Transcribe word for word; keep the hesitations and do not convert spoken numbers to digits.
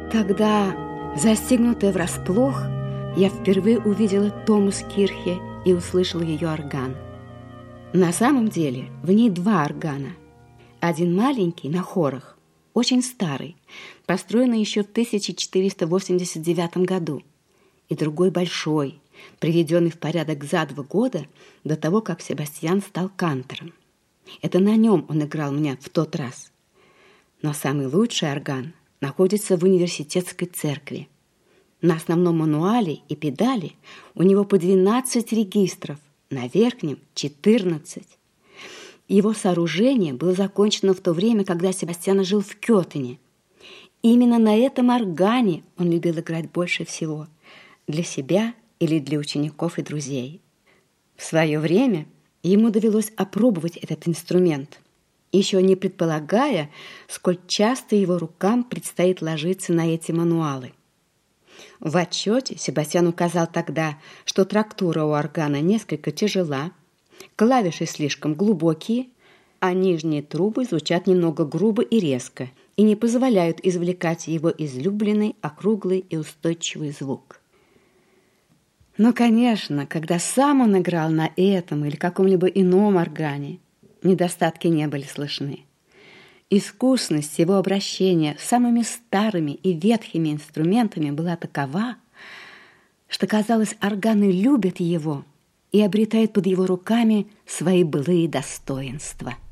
Тогда, застигнутая врасплох, я впервые увидела Томас Кирхе и услышала ее орган. На самом деле в ней два органа. Один маленький, на хорах, очень старый, построенный еще в тысяча четыреста восемьдесят девятом году, и другой большой, приведенный в порядок за два года до того, как Себастьян стал кантором. Это на нем он играл мне в тот раз. Но самый лучший орган находится в университетской церкви. На основном мануале и педали у него по двенадцать регистров, на верхнем четырнадцать. Его сооружение было закончено в то время, когда Себастьян жил в Кётене. Именно на этом органе он любил играть больше всего, для себя или для учеников и друзей. В свое время ему довелось опробовать этот инструмент, еще не предполагая, сколь часто его рукам предстоит ложиться на эти мануалы. В отчете Себастьян указал тогда, что трактура у органа несколько тяжела, клавиши слишком глубокие, а нижние трубы звучат немного грубо и резко и не позволяют извлекать его излюбленный, округлый и устойчивый звук. Но, конечно, когда сам он играл на этом или каком-либо ином органе, недостатки не были слышны. Искусность его обращения с самыми старыми и ветхими инструментами была такова, что, казалось, органы любят его и обретают под его руками свои былые достоинства.